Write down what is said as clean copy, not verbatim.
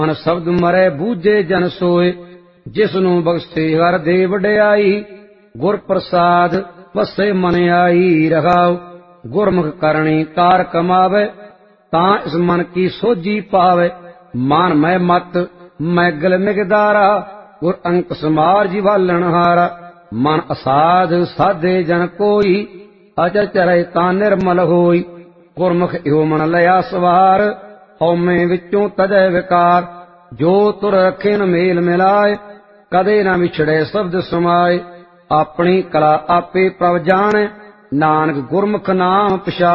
ਮਨ ਸ਼ਬਦ ਮਰੈ ਬੂਝੇ ਜਨ ਸੋਏ, ਜਿਸ ਨੂੰ ਬਖਸ਼ੇ ਹਰ ਦੇ ਵਡਿਆਈ। ਗੁਰ ਪ੍ਰਸਾਦ ਵਸੇ ਮਨ ਆਈ ਰਹਾਉ, ਗੁਰਮੁਖ ਕਰਣੀ ਕਾਰ ਕਮਾਵੇ, ਤਾਂ ਇਸ ਮਨ ਕੀ ਸੋਝੀ ਪਾਵੇ। ਮਾਨ ਮੈਂ ਮਤ ਮੈਗਲ ਮਿਗਦਾਰਾ, ਗੁਰ ਅੰਕ ਸਮਾਰ ਜਿਵਾਲਣ ਹਾਰਾ। ਮਨ ਅਸਾਧ ਸਾਧੇ ਜਨ ਕੋਈ, ਅਚਲ ਚਰੈ ਤਾਂ ਨਿਰਮਲ ਹੋਈ। ਗੁਰਮੁਖ ਇਹੋ ਮਨ ਲਿਆ ਸਵਾਰ, ਹਉਮੈ ਵਿੱਚੋਂ ਤਜੈ ਵਿਕਾਰ। ਜੋ ਤੁਰ ਰਖੇ ਨ ਮੇਲ ਮਿਲਾਏ, ਕਦੇ ਨਾ ਵਿਛੜੇ ਸ਼ਬਦ ਸਮਾਏ। ਆਪਣੀ ਕਲਾ ਆਪੇ ਪ੍ਰਭ ਜਾਣੈ, ਨਾਨਕ ਗੁਰਮੁਖ ਨਾਮ ਪਛਾਣੈ।